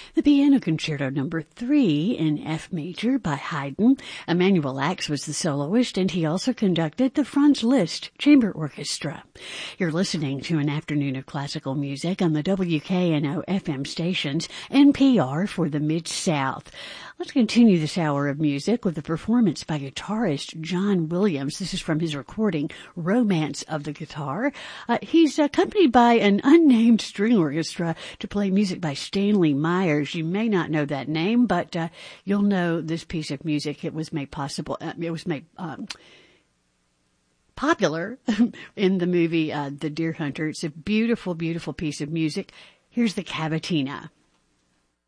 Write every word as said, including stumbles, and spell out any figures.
The Piano Concerto Number three in F major by Haydn. Emanuel Ax was the soloist, and he also conducted the Franz Liszt Chamber Orchestra. You're listening to an afternoon of classical music on the W K N O F M stations, N P R for the Mid-South. Let's continue this hour of music with a performance by guitarist John Williams. This is from his recording, Romance of the Guitar. Uh, he's accompanied by an unnamed string orchestra to play music by Stanley Myers. You may not know that name, but uh, you'll know this piece of music. It was made possible. Uh, it was made um, popular in the movie uh, The Deer Hunter. It's a beautiful, beautiful piece of music. Here's the Cavatina.